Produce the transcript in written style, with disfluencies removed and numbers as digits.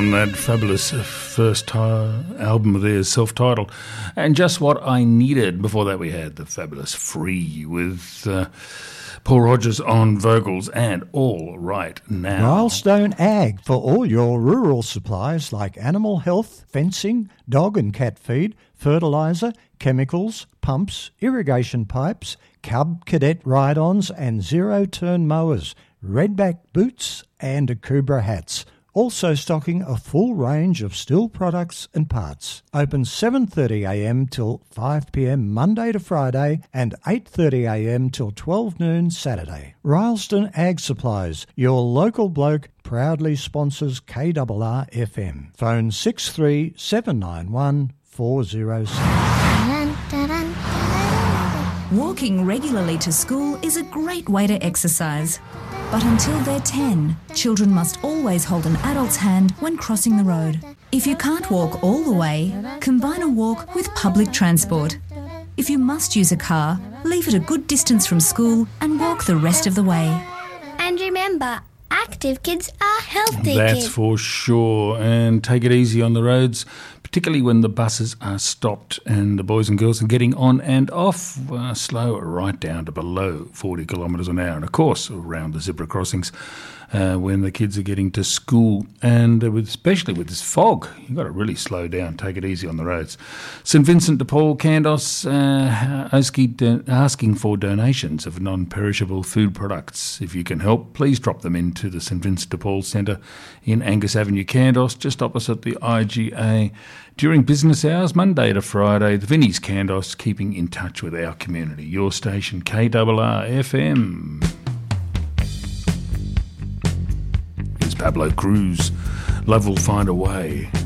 That fabulous first album of theirs, self-titled, and Just What I Needed. Before that we had the fabulous Free with Paul Rogers on vocals and All Right Now. Milestone Ag for all your rural supplies like animal health, fencing, dog and cat feed, fertiliser, chemicals, pumps, irrigation pipes, Cub Cadet ride-ons and zero-turn mowers, redback boots and Akubra hats. Also stocking a full range of Stihl products and parts. Open 7:30am till 5pm Monday to Friday and 8:30am till 12 noon Saturday. Rylstone Ag Supplies, your local bloke, proudly sponsors KRR FM. Phone 63791 407. Walking regularly to school is a great way to exercise. But until they're 10, children must always hold an adult's hand when crossing the road. If you can't walk all the way, combine a walk with public transport. If you must use a car, leave it a good distance from school and walk the rest of the way. And remember, active kids are healthy That's kids. for sure. And take it easy on the roads, particularly when the buses are stopped and the boys and girls are getting on and off. Slow right down to below 40 kilometres an hour. And, of course, around the zebra crossings when the kids are getting to school. And especially with this fog, you've got to really slow down, take it easy on the roads. St Vincent de Paul Candos asking for donations of non-perishable food products. If you can help, please drop them into the St Vincent de Paul Centre in Angus Avenue, Candos, just opposite the IGA. During business hours, Monday to Friday, the Vinnie's Candos, keeping in touch with our community. Your station, KRR FM. Here's Pablo Cruz. Love will find a way.